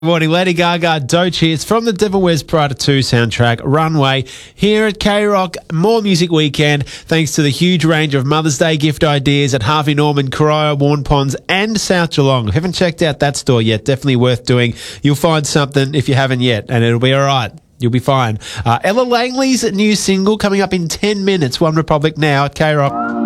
Morning, Lady Gaga, Doechii. It's from the Devil Wears Prada 2 soundtrack, Runway, here at K-Rock. More Music Weekend, thanks to the huge range of Mother's Day gift ideas at Harvey Norman, Corio, Warn Ponds and South Geelong. Haven't checked out that store yet. Definitely worth doing. You'll find something if you haven't yet, and it'll be all right. You'll be fine. Ella Langley's new single coming up in 10 minutes. One Republic now at K-Rock.